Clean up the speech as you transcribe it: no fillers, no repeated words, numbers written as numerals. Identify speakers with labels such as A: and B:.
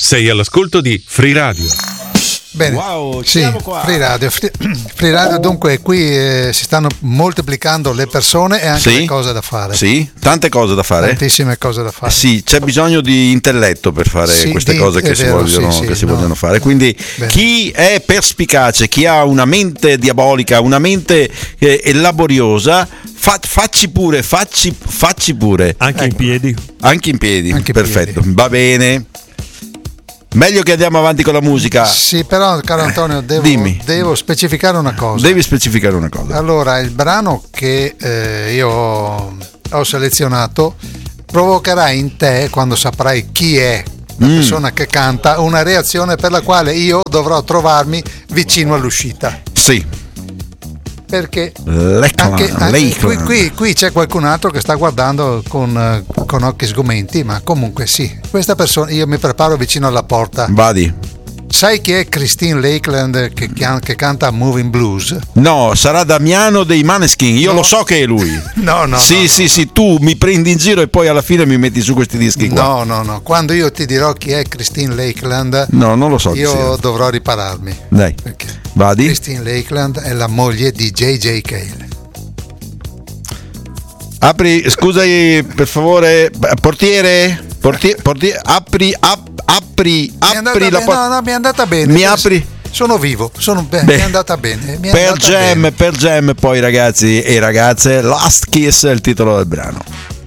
A: Sei all'ascolto di Free Radio.
B: Bene,
C: wow,
B: sì,
C: siamo qua.
B: Free Radio, dunque qui si stanno moltiplicando le persone e anche le cose da fare.
C: Sì, tante cose da fare.
B: Tantissime cose da fare.
C: Sì, c'è bisogno di intelletto per fare queste cose che si vogliono fare. Quindi chi è perspicace, chi ha una mente diabolica, una mente laboriosa, facci pure.
D: Anche in piedi.
C: Anche in piedi, perfetto, va bene. Meglio che andiamo avanti con la musica.
B: Sì, però caro Antonio, devo specificare una cosa.
C: Devi specificare una cosa.
B: Allora, il brano che io ho selezionato provocherà in te, quando saprai chi è la persona che canta, una reazione per la quale io dovrò trovarmi vicino all'uscita.
C: Sì.
B: Perché
C: anche
B: qui c'è qualcun altro che sta guardando con occhi sgomenti, ma comunque sì, questa persona, io mi preparo vicino alla porta.
C: Vadi.
B: Sai chi è Christine Lakeland che canta Moving Blues?
C: No, sarà Damiano dei Maneskin, io lo so che è lui.
B: No.
C: Sì, tu mi prendi in giro e poi alla fine mi metti su questi dischi qua.
B: No, quando io ti dirò chi è Christine Lakeland,
C: no, non lo so.
B: Io dovrò ripararmi.
C: Dai, vadi.
B: Christine Lakeland è la moglie di J.J. Cale.
C: Apri, scusa per favore, portiere, apri la porta.
B: No, mi è andata bene.
C: Mi apri?
B: Sono vivo, mi è andata bene.
C: Per Jam, poi ragazzi e ragazze, Last Kiss è il titolo del brano.